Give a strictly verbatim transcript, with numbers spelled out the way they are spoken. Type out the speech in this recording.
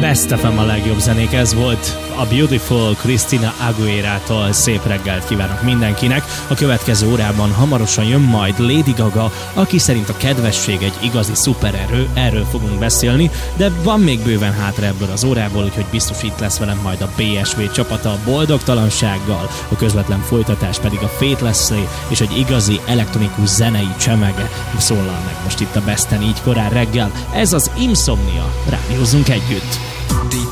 Best ef em a legjobb zenék, ez volt a Beautiful Christina Aguilera-tól. Szép reggelt kívánok mindenkinek. A következő órában hamarosan jön majd Lady Gaga, aki szerint a kedvesség egy igazi szupererő, erről fogunk beszélni, de van még bőven hátra ebből az órából, úgyhogy biztos itt lesz velem majd a bé es vé csapata a Boldogtalansággal, a közvetlen folytatás pedig a Faithlessly és egy igazi elektronikus zenei csemege szólal meg most itt a Besten így korán reggel. Ez az Insomnia, rádiózzunk együtt!